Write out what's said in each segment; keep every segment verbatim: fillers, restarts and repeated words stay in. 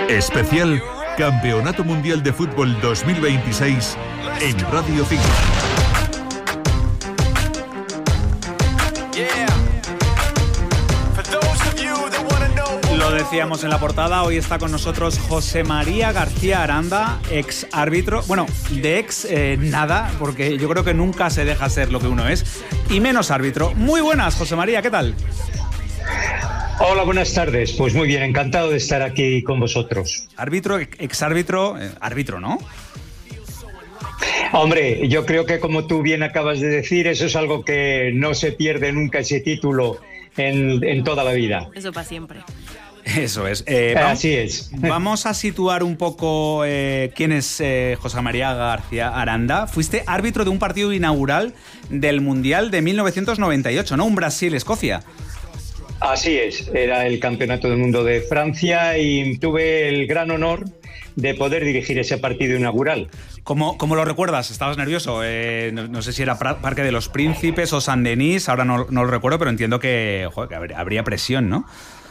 Especial Campeonato Mundial de Fútbol dos mil veintiséis en Radio cinco. Lo decíamos en la portada, hoy está con nosotros José María García Aranda, ex árbitro, bueno, de ex eh, nada, porque yo creo que nunca se deja ser lo que uno es, y menos árbitro. Muy buenas, José María, ¿qué tal? Hola, buenas tardes. Pues muy bien, encantado de estar aquí con vosotros. Árbitro, ex árbitro, eh, árbitro, ¿no? Hombre, yo creo que como tú bien acabas de decir, eso es algo que no se pierde nunca, ese título en, en toda la vida. Eso para siempre. Eso es. Eh, vamos, Así es. Vamos a situar un poco eh, quién es eh, José María García Aranda. Fuiste árbitro de un partido inaugural del Mundial de mil novecientos noventa y ocho, ¿no? Un Brasil-Escocia. Así es, era el Campeonato del Mundo de Francia y tuve el gran honor de poder dirigir ese partido inaugural. ¿Cómo, cómo lo recuerdas? ¿Estabas nervioso? Eh, no, no sé si era Parque de los Príncipes o San Denis, ahora no, no lo recuerdo, pero entiendo que, joder, que habría presión, ¿no?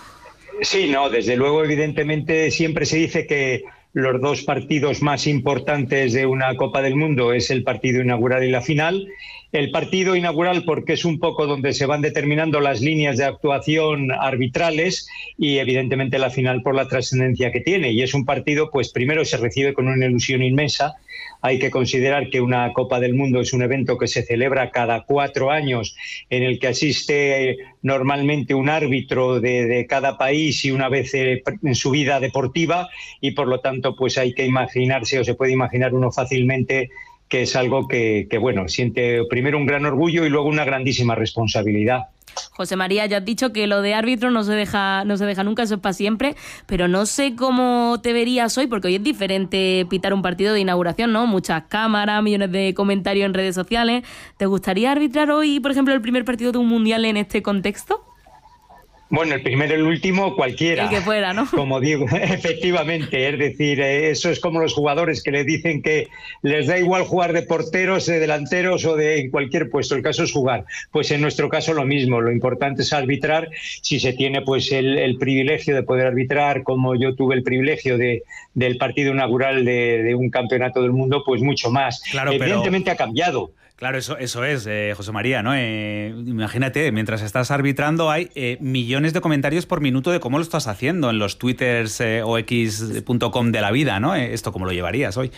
Sí, no, desde luego, evidentemente, siempre se dice que los dos partidos más importantes de una Copa del Mundo es el partido inaugural y la final. El partido inaugural porque es un poco donde se van determinando las líneas de actuación arbitrales y evidentemente la final por la trascendencia que tiene. Y es un partido, pues primero se recibe con una ilusión inmensa. Hay que considerar que una Copa del Mundo es un evento que se celebra cada cuatro años, en el que asiste normalmente un árbitro de, de cada país y una vez en su vida deportiva, y por lo tanto pues hay que imaginarse, o se puede imaginar uno fácilmente, que es algo que, que, bueno, siente primero un gran orgullo y luego una grandísima responsabilidad. José María, ya has dicho que lo de árbitro no se deja, no se deja nunca, eso es para siempre, pero no sé cómo te verías hoy, porque hoy es diferente pitar un partido de inauguración, ¿no? Muchas cámaras, millones de comentarios en redes sociales. ¿Te gustaría arbitrar hoy, por ejemplo, el primer partido de un mundial en este contexto? Bueno, el primero, el último, cualquiera. El que fuera, ¿no? Como digo, efectivamente, es decir, eso es como los jugadores que le dicen que les da igual jugar de porteros, de delanteros o de en cualquier puesto, el caso es jugar. Pues en nuestro caso lo mismo, lo importante es arbitrar. Si se tiene pues el, el privilegio de poder arbitrar, como yo tuve el privilegio de, del partido inaugural de, de un campeonato del mundo, pues mucho más. Claro, evidentemente pero... ha cambiado. Claro, eso, eso es, eh, José María, ¿no? Eh, imagínate, mientras estás arbitrando hay eh, millones de comentarios por minuto de cómo lo estás haciendo en los twitters eh, o equis punto com de la vida, ¿no? Eh, ¿Esto cómo lo llevarías hoy?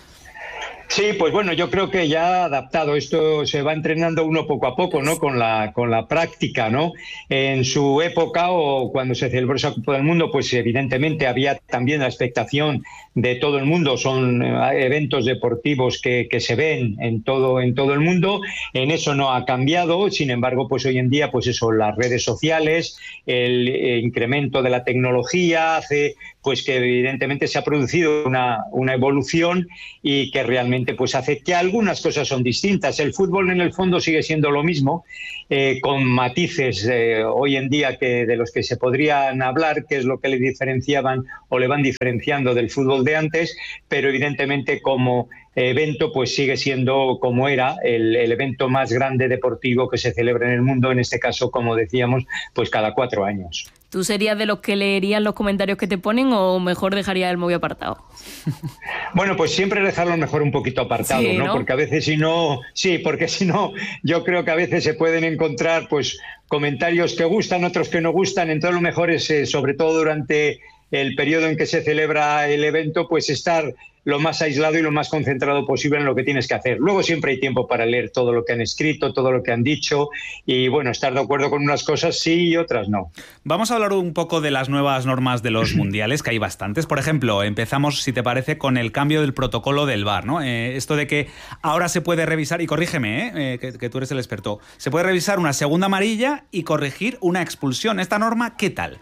Sí, pues bueno, yo creo que ya adaptado, esto se va entrenando uno poco a poco, ¿no? Con la, con la práctica, ¿no? En su época o cuando se celebró esa Copa del Mundo, pues evidentemente había también la expectación de todo el mundo, son eventos deportivos que, que se ven en todo, en todo el mundo, en eso no ha cambiado, sin embargo, pues hoy en día, pues eso, las redes sociales, el incremento de la tecnología hace pues que evidentemente se ha producido una, una evolución y que realmente pues hace que algunas cosas son distintas. El fútbol en el fondo sigue siendo lo mismo, eh, con matices eh, hoy en día que de los que se podrían hablar, que es lo que le diferenciaban o le van diferenciando del fútbol de antes, pero evidentemente como evento pues sigue siendo como era el, el evento más grande deportivo que se celebra en el mundo, en este caso, como decíamos, pues cada cuatro años. ¿Tú serías de los que leerían los comentarios que te ponen o mejor dejarías el móvil apartado? Bueno, pues siempre dejarlo mejor un poquito apartado, sí, ¿no? ¿no? Porque a veces si no, sí, porque si no, yo creo que a veces se pueden encontrar pues comentarios que gustan, otros que no gustan, entonces lo mejor es, eh, sobre todo durante el periodo en que se celebra el evento, pues estar lo más aislado y lo más concentrado posible en lo que tienes que hacer. Luego siempre hay tiempo para leer todo lo que han escrito, todo lo que han dicho y, bueno, estar de acuerdo con unas cosas sí y otras no. Vamos a hablar un poco de las nuevas normas de los mundiales, que hay bastantes. Por ejemplo, empezamos, si te parece, con el cambio del protocolo del V A R, ¿no? Eh, esto de que ahora se puede revisar, y corrígeme, ¿eh? Eh, que, que tú eres el experto, se puede revisar una segunda amarilla y corregir una expulsión. ¿Esta norma qué tal?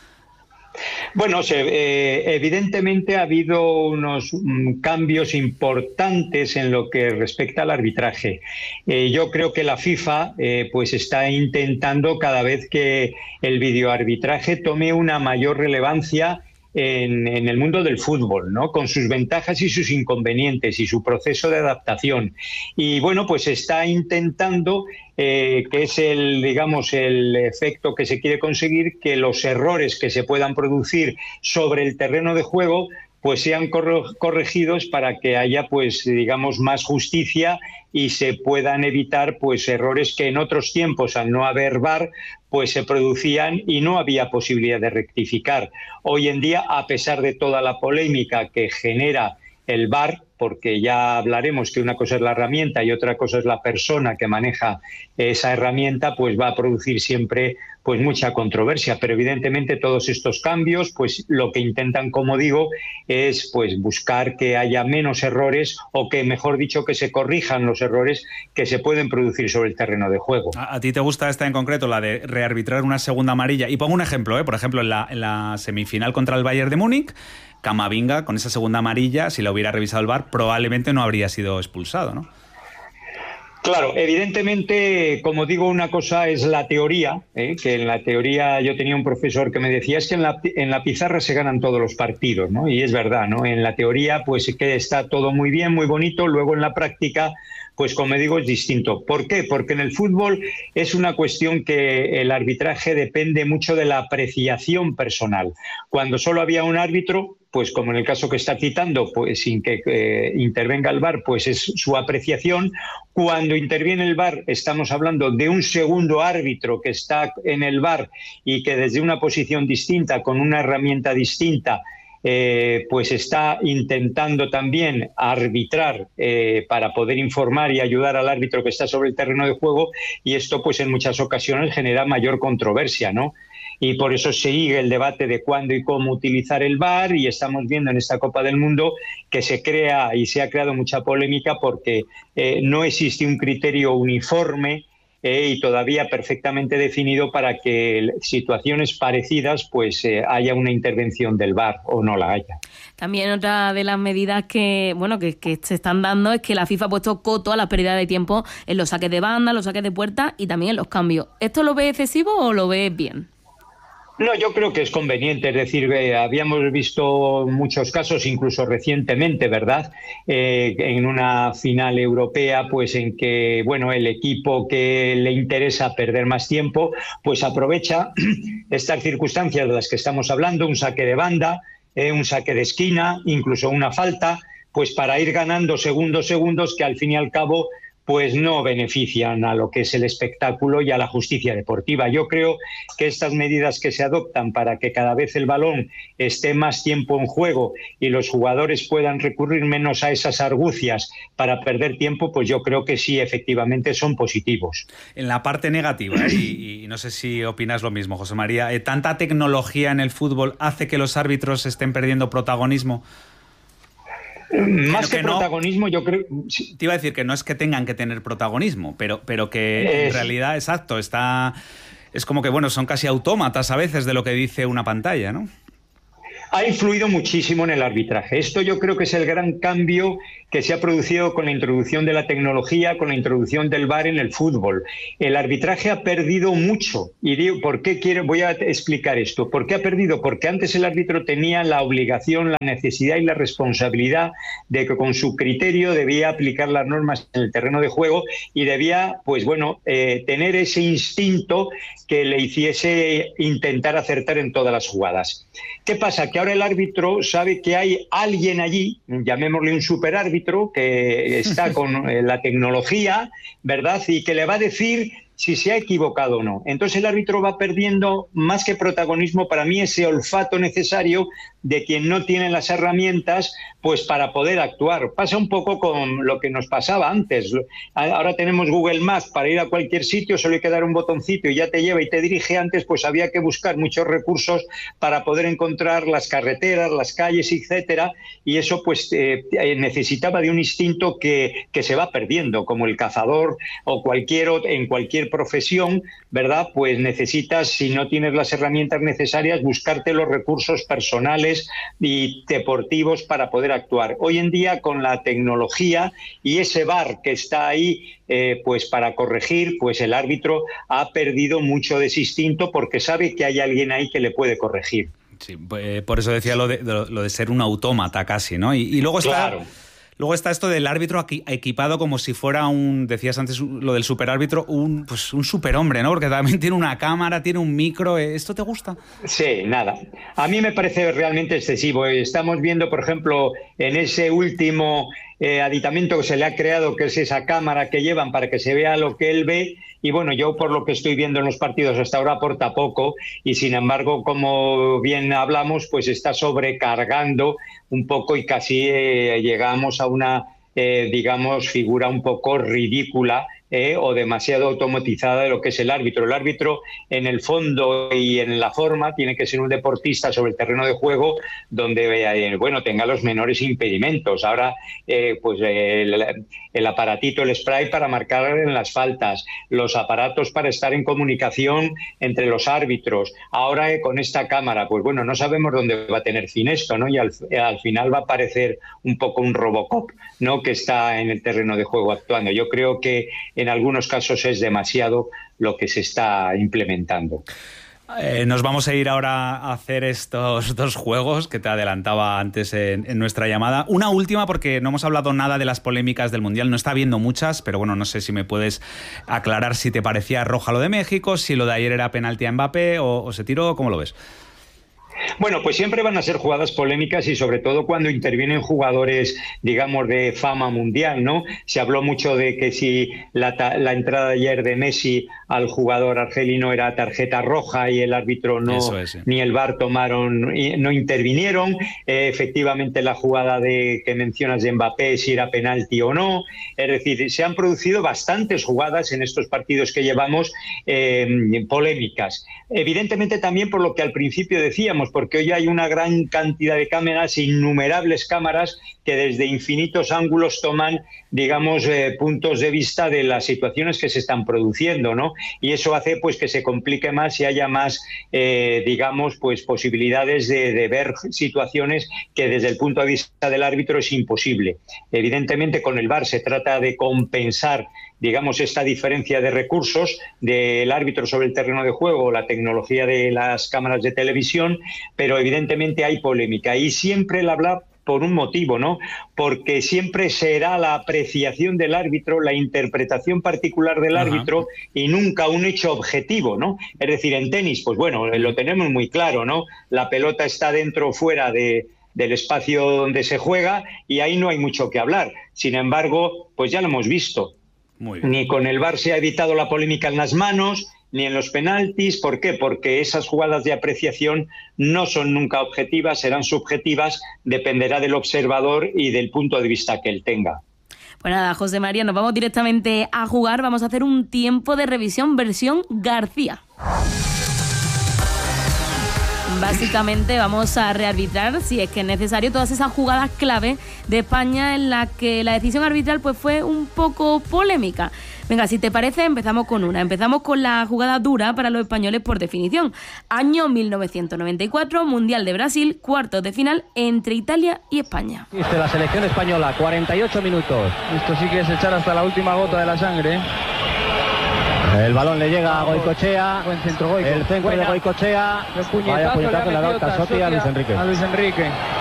Bueno, se, eh, evidentemente ha habido unos um, cambios importantes en lo que respecta al arbitraje. Eh, yo creo que la FIFA eh, pues está intentando cada vez que el videoarbitraje tome una mayor relevancia en, en el mundo del fútbol, ¿no? Con sus ventajas y sus inconvenientes y su proceso de adaptación. Y bueno, pues está intentando, eh, que es el, digamos, el efecto que se quiere conseguir, que los errores que se puedan producir sobre el terreno de juego pues sean corregidos para que haya, pues digamos, más justicia y se puedan evitar pues errores que en otros tiempos, al no haber V A R, pues se producían y no había posibilidad de rectificar. Hoy en día, a pesar de toda la polémica que genera el V A R, porque ya hablaremos que una cosa es la herramienta y otra cosa es la persona que maneja esa herramienta, pues va a producir siempre pues mucha controversia. Pero evidentemente todos estos cambios, pues lo que intentan, como digo, es pues buscar que haya menos errores o que, mejor dicho, que se corrijan los errores que se pueden producir sobre el terreno de juego. ¿A, a ti te gusta esta en concreto, la de rearbitrar una segunda amarilla? Y pongo un ejemplo, ¿eh? Por ejemplo, en la, en la semifinal contra el Bayern de Múnich, Camavinga, con esa segunda amarilla, si la hubiera revisado el V A R, probablemente no habría sido expulsado, ¿no? Claro, evidentemente, como digo, una cosa es la teoría, ¿eh? Que en la teoría yo tenía un profesor que me decía, es que en la, en la pizarra se ganan todos los partidos, ¿no? Y es verdad, ¿no? En la teoría, pues es que está todo muy bien, muy bonito, luego en la práctica, pues como digo, es distinto. ¿Por qué? Porque en el fútbol es una cuestión que el arbitraje depende mucho de la apreciación personal. Cuando solo había un árbitro, pues como en el caso que está citando, pues sin que eh, intervenga el V A R, pues es su apreciación. Cuando interviene el V A R, estamos hablando de un segundo árbitro que está en el V A R y que desde una posición distinta, con una herramienta distinta, Eh, pues está intentando también arbitrar eh, para poder informar y ayudar al árbitro que está sobre el terreno de juego, y esto pues en muchas ocasiones genera mayor controversia, ¿no? Y por eso sigue el debate de cuándo y cómo utilizar el V A R, y estamos viendo en esta Copa del Mundo que se crea y se ha creado mucha polémica porque eh, no existe un criterio uniforme Eh, y todavía perfectamente definido para que situaciones parecidas pues eh, haya una intervención del V A R o no la haya. También otra de las medidas que bueno que, que se están dando es que la FIFA ha puesto coto a la pérdida de tiempo en los saques de banda, los saques de puerta y también en los cambios. ¿Esto lo ves excesivo o lo ves bien? No, yo creo que es conveniente, es decir, eh, habíamos visto muchos casos, incluso recientemente, ¿verdad?, eh, en una final europea, pues en que, bueno, el equipo que le interesa perder más tiempo, pues aprovecha estas circunstancias de las que estamos hablando, un saque de banda, eh, un saque de esquina, incluso una falta, pues para ir ganando segundos, segundos que al fin y al cabo pues no benefician a lo que es el espectáculo y a la justicia deportiva. Yo creo que estas medidas que se adoptan para que cada vez el balón esté más tiempo en juego y los jugadores puedan recurrir menos a esas argucias para perder tiempo, pues yo creo que sí, efectivamente son positivos. En la parte negativa, ¿eh? y, y no sé si opinas lo mismo, José María, ¿eh? ¿tanta tecnología en el fútbol hace que los árbitros estén perdiendo protagonismo? Más que, que protagonismo, no, yo creo... Te iba a decir que no es que tengan que tener protagonismo, pero, pero que es... en realidad, exacto, está... Es como que, bueno, son casi autómatas a veces de lo que dice una pantalla, ¿no? Ha influido muchísimo en el arbitraje. Esto yo creo que es el gran cambio que se ha producido con la introducción de la tecnología, con la introducción del V A R en el fútbol. El arbitraje ha perdido mucho. Y digo, ¿por qué quiero? Voy a explicar esto. ¿Por qué ha perdido? Porque antes el árbitro tenía la obligación, la necesidad y la responsabilidad de que con su criterio debía aplicar las normas en el terreno de juego y debía, pues bueno, eh, tener ese instinto que le hiciese intentar acertar en todas las jugadas. ¿Qué pasa? Que ahora el árbitro sabe que hay alguien allí, llamémosle un superárbitro, que está con eh, la tecnología, ¿verdad?, y que le va a decir si se ha equivocado o no. Entonces el árbitro va perdiendo, más que protagonismo, para mí ese olfato necesario de quien no tiene las herramientas pues para poder actuar. Pasa un poco con lo que nos pasaba antes. Ahora tenemos Google Maps para ir a cualquier sitio, solo hay que dar un botoncito y ya te lleva y te dirige. Antes pues había que buscar muchos recursos para poder encontrar las carreteras, las calles, etcétera, y eso pues eh, necesitaba de un instinto que, que se va perdiendo, como el cazador o cualquier en cualquier profesión, ¿verdad? Pues necesitas, si no tienes las herramientas necesarias, buscarte los recursos personales y deportivos para poder actuar. Hoy en día, con la tecnología y ese V A R que está ahí eh, pues para corregir, pues el árbitro ha perdido mucho de ese instinto porque sabe que hay alguien ahí que le puede corregir. Sí, por eso decía lo de, lo de ser un autómata casi, ¿no? Y, y luego está... Claro. Luego está esto del árbitro equipado como si fuera un, decías antes lo del superárbitro, un, pues un superhombre, ¿no? Porque también tiene una cámara, tiene un micro. ¿Esto te gusta? Sí, nada. A mí me parece realmente excesivo. Estamos viendo, por ejemplo, en ese último eh, aditamento que se le ha creado, que es esa cámara que llevan para que se vea lo que él ve. Y bueno, yo por lo que estoy viendo en los partidos hasta ahora aporta poco y sin embargo, como bien hablamos, pues está sobrecargando un poco y casi eh, llegamos a una, eh, digamos, figura un poco ridícula eh, o demasiado automatizada de lo que es el árbitro. El árbitro en el fondo y en la forma tiene que ser un deportista sobre el terreno de juego donde eh, bueno, tenga los menores impedimentos. Ahora, eh, pues eh, el, el aparatito, el spray para marcar en las faltas, los aparatos para estar en comunicación entre los árbitros. Ahora eh, con esta cámara, pues bueno, no sabemos dónde va a tener fin esto, ¿no? Y al, al final va a parecer un poco un Robocop, ¿no? Que está en el terreno de juego actuando. Yo creo que en algunos casos es demasiado lo que se está implementando. Eh, nos vamos a ir ahora a hacer estos dos juegos que te adelantaba antes en, en nuestra llamada. Una última, porque no hemos hablado nada de las polémicas del Mundial, no está habiendo muchas, pero bueno, no sé si me puedes aclarar si te parecía roja lo de México, si lo de ayer era penalti a Mbappé o, o se tiró, ¿cómo lo ves? Bueno, pues siempre van a ser jugadas polémicas y sobre todo cuando intervienen jugadores, digamos, de fama mundial, ¿no? Se habló mucho de que si la, la entrada ayer de Messi al jugador argelino era tarjeta roja y el árbitro no, es, sí. ni el V A R tomaron, no intervinieron. Eh, efectivamente, la jugada de que mencionas de Mbappé, si era penalti o no. Es decir, se han producido bastantes jugadas en estos partidos que llevamos eh, polémicas. Evidentemente también por lo que al principio decíamos, porque hoy hay una gran cantidad de cámaras, innumerables cámaras que desde infinitos ángulos toman, digamos, eh, puntos de vista de las situaciones que se están produciendo, ¿no? Y eso hace pues que se complique más y haya más, eh, digamos, pues posibilidades de, de ver situaciones que desde el punto de vista del árbitro es imposible. Evidentemente con el V A R se trata de compensar, digamos, esta diferencia de recursos del árbitro sobre el terreno de juego, la tecnología de las cámaras de televisión, pero evidentemente hay polémica y siempre el habla por un motivo, ¿no? Porque siempre será la apreciación del árbitro, la interpretación particular del Ajá. árbitro y nunca un hecho objetivo, ¿no? Es decir, en tenis, pues bueno, lo tenemos muy claro, ¿no? La pelota está dentro o fuera de, del espacio donde se juega y ahí no hay mucho que hablar. Sin embargo, pues ya lo hemos visto. Muy bien. Ni con el V A R se ha evitado la polémica en las manos, ni en los penaltis. ¿Por qué? Porque esas jugadas de apreciación no son nunca objetivas, serán subjetivas, dependerá del observador y del punto de vista que él tenga. Pues nada, José María, nos vamos directamente a jugar. Vamos a hacer un tiempo de revisión versión García. Básicamente vamos a rearbitrar, si es que es necesario, todas esas jugadas clave de España en las que la decisión arbitral pues fue un poco polémica. Venga, si te parece, empezamos con una. Empezamos con la jugada dura para los españoles por definición. Año mil novecientos noventa y cuatro, Mundial de Brasil, cuartos de final entre Italia y España. Viste la selección española, cuarenta y ocho minutos. Esto sí que es echar hasta la última gota de la sangre. El balón le llega a Goicoechea. Buen centro, Goico. El centro Buena. de Goicoechea. Vaya puñetazo le ha dado Casotti a Luis Enrique. A Luis Enrique.